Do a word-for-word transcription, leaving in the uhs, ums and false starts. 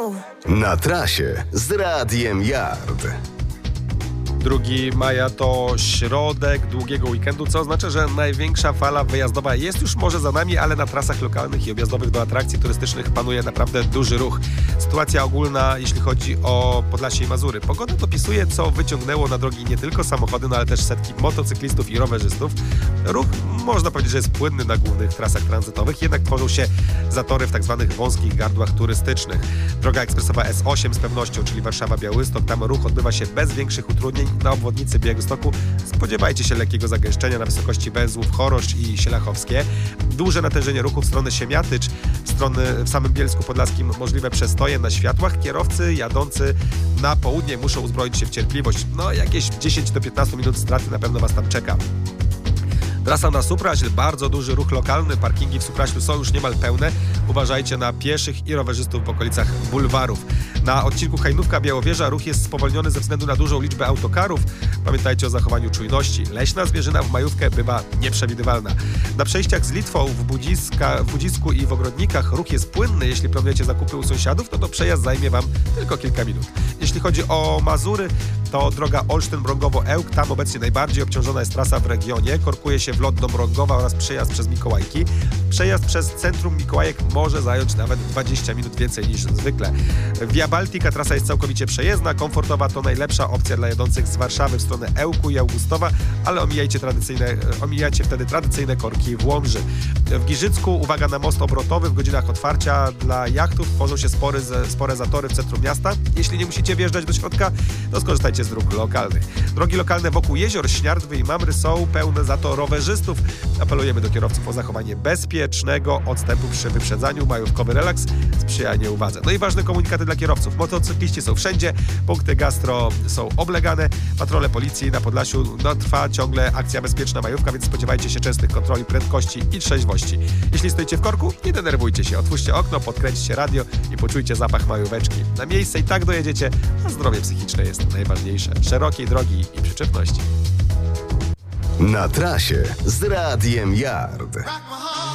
Na trasie z Radiem Yard. drugiego maja to środek długiego weekendu, co oznacza, że największa fala wyjazdowa jest już może za nami, ale na trasach lokalnych i objazdowych do atrakcji turystycznych panuje naprawdę duży ruch. Sytuacja ogólna, jeśli chodzi o Podlasie i Mazury. Pogoda dopisuje, co wyciągnęło na drogi nie tylko samochody, no ale też setki motocyklistów i rowerzystów. Ruch można powiedzieć, że jest płynny na głównych trasach tranzytowych, jednak tworzą się zatory w tak zwanych wąskich gardłach turystycznych. Droga ekspresowa S osiem z pewnością, czyli Warszawa-Białystok, tam ruch odbywa się bez większych utrudnień. Na obwodnicy Białegostoku spodziewajcie się lekkiego zagęszczenia na wysokości węzłów Choroszcz i Sielachowskie. Duże natężenie ruchu w stronę Siemiatycz, w stronę w samym Bielsku Podlaskim możliwe przestoje na światłach. Kierowcy jadący na południe muszą uzbroić się w cierpliwość. No jakieś dziesięć do piętnastu minut straty na pewno Was tam czeka. Trasa na Supraśl, bardzo duży ruch lokalny, parkingi w Supraślu są już niemal pełne. Uważajcie na pieszych i rowerzystów w okolicach bulwarów. Na odcinku Hajnówka-Białowieża ruch jest spowolniony ze względu na dużą liczbę autokarów. Pamiętajcie o zachowaniu czujności. Leśna zwierzyna w majówkę bywa nieprzewidywalna. Na przejściach z Litwą w, Budziska, w Budzisku i w Ogrodnikach ruch jest płynny. Jeśli planujecie zakupy u sąsiadów, no to przejazd zajmie Wam tylko kilka minut. Jeśli chodzi o Mazury, to droga Olsztyn-Mrągowo-Ełk, tam obecnie najbardziej obciążona jest trasa w regionie. Korkuje się wlot do Mrągowa oraz przejazd przez Mikołajki. Przejazd przez centrum Mikołajek może zająć nawet dwadzieścia minut więcej niż zwykle. Via Baltica trasa jest całkowicie przejezdna, komfortowa, to najlepsza opcja dla jadących z Warszawy w stronę Ełku i Augustowa, ale omijajcie, tradycyjne, omijacie wtedy tradycyjne korki w Łomży. W Giżycku uwaga na most obrotowy, w godzinach otwarcia dla jachtów tworzą się spory, spore zatory w centrum miasta. Jeśli nie musicie wjeżdżać do środka, to skorzystajcie z dróg lokalnych. Drogi lokalne wokół jezior Śniardwy i Mamry są pełne za to rowerzystów. Apelujemy do kierowców o zachowanie bezpiecznego odstępu przy wyprzedzaniu. Majówkowy relaks sprzyja nieuwadze. No i ważne komunikaty dla kierowców. Motocykliści są wszędzie, punkty gastro są oblegane, patrole policji na Podlasiu, no trwa ciągle akcja Bezpieczna Majówka, więc spodziewajcie się częstych kontroli prędkości i trzeźwości. Jeśli stoicie w korku, nie denerwujcie się, otwórzcie okno, podkręćcie radio i poczujcie zapach majóweczki. Na miejsce i tak dojedziecie, a zdrowie psychiczne jest najważniejsze. Szerokiej drogi i przyczepności. Na trasie z Radiem Yard.